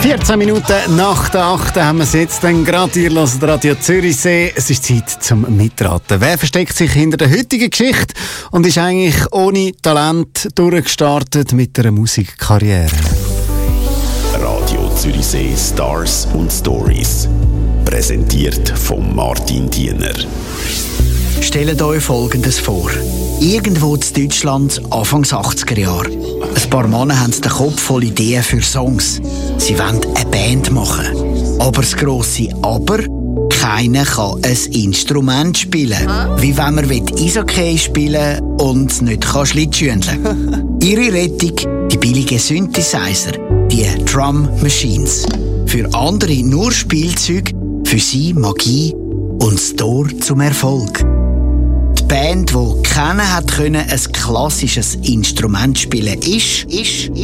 14 Minuten nach der 8 haben wir es jetzt dann gerade. Ihr hört Radio Zürichsee. Es ist Zeit zum Mitraten. Wer versteckt sich hinter der heutigen Geschichte und ist eigentlich ohne Talent durchgestartet mit einer Musikkarriere? Radio Zürichsee Stars und Stories. Präsentiert von Martin Diener. Stellt euch Folgendes vor. Irgendwo in Deutschland, Anfangs 80er Jahre. Ein paar Männer haben den Kopf voll Ideen für Songs. Sie wollen eine Band machen. Aber das grosse Aber: keiner kann ein Instrument spielen. Wie wenn man Eishockey spielen und nicht Schlittschuhendeln kann. Ihre Rettung: die billigen Synthesizer, die Drum Machines. Für andere nur Spielzeug, für sie Magie und das Tor zum Erfolg. Die Band, die keiner hat können, ein klassisches Instrument spielen, ist